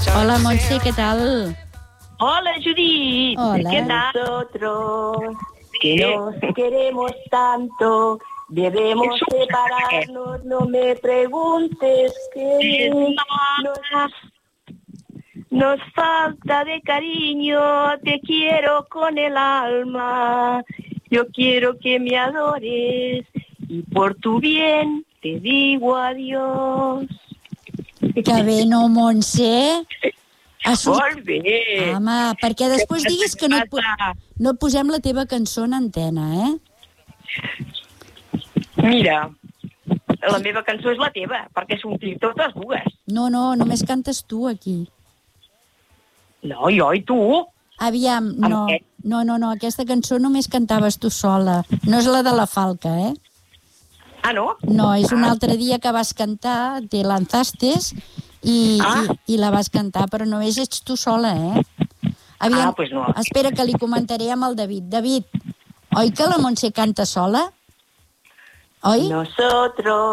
Hola, Montse, què tal? Hola, Judit. Hola. ¿Qué tal? Nosotros, que nos queremos tanto, debemos separarnos, no me preguntes qué nos falta de cariño, te quiero con el alma, yo quiero que me adores y por tu bien te digo adiós. Que bé, no, Montse? Molt bé. Home, perquè després diguis que no et posem la teva cançó en antena, eh? Mira, la meva cançó és la teva, perquè sortim totes dues. No, només cantes tu aquí. No, jo i tu. Aviam, no, què? no, aquesta cançó només cantaves tu sola. No és la de la Falca, eh? Ah, no? No, és un altre dia que vas cantar, te lanzastes i la vas cantar, però només ets tu sola, eh? Aviam, pues no. Espera, que li comentaré amb el David. David, oi que la Montse canta sola? Oi? Nosotros